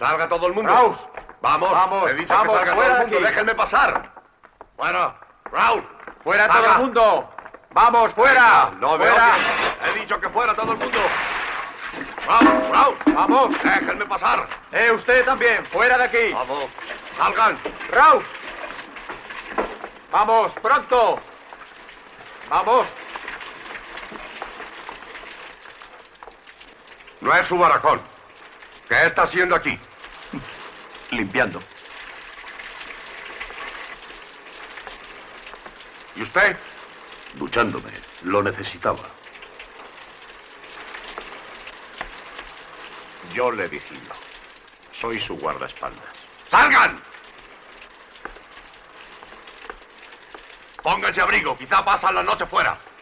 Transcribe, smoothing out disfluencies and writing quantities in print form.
Salga todo el mundo. Raus. Vamos, Vamos, he dicho vamos, que salga todo fuera el de mundo. aquí. Déjenme pasar. Bueno, Raúl. ¡Fuera Salga. todo el mundo! ¡Vamos, fuera! No me ¡Fuera! odien. He dicho que fuera todo el mundo. Raúl. ¡Vamos! Déjenme pasar. Usted también! ¡Fuera de aquí! Vamos. Salgan. ¡Raus! ¡Vamos, pronto! ¡Vamos! No es su barracón. ¿Qué está haciendo aquí? Limpiando. ¿Y usted? Duchándome. Lo necesitaba. Yo le vigilo. Soy su guardaespaldas. ¡Salgan! Pónganse abrigo. Quizá pasan la noche fuera.